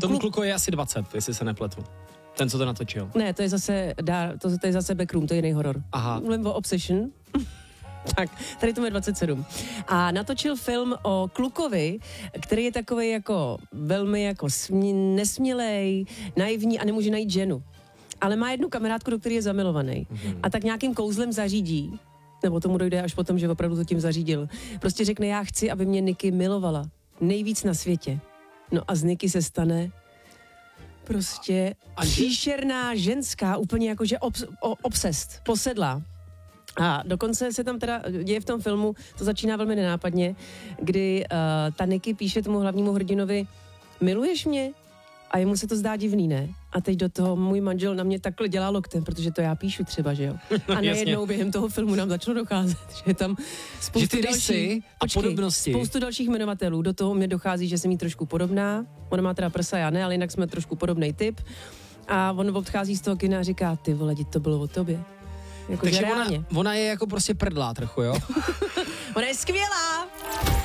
Tomu klukovi je asi 20, jestli se nepletu. Ten, co to natočil. Ne, to je zase Backroom, to je jiný horor. Aha. Mluvím o Obsession. Tak, tady to je 27. A natočil film o klukovi, který je takovej jako velmi jako nesmělej, naivní a nemůže najít ženu. Ale má jednu kamarádku, do které je zamilovaný. A tak nějakým kouzlem zařídí, nebo tomu dojde až potom, že opravdu to tím zařídil. Prostě řekne, já chci, aby mě Nicky milovala. Nejvíc na světě. No a z Nicky se stane prostě příšerná ženská, úplně jakože obsest, posedlá. A dokonce se tam teda děje v tom filmu, to začíná velmi nenápadně, kdy ta Nicky píše tomu hlavnímu hrdinovi, miluješ mě? A jemu se to zdá divný, ne? A teď do toho můj manžel na mě takhle dělá loktem, protože to já píšu třeba, že jo? A najednou během toho filmu nám začalo docházet, že je tam spoustu spoustu dalších jmenovatelů. Do toho mě dochází, že jsem jí trošku podobná. Ona má teda prsa, já ne, ale jinak jsme trošku podobný typ. A on odchází z toho kina a říká, ty vole, to bylo o tobě. Jako takže ona je jako prostě prdlá trochu, jo? Ona je skvělá!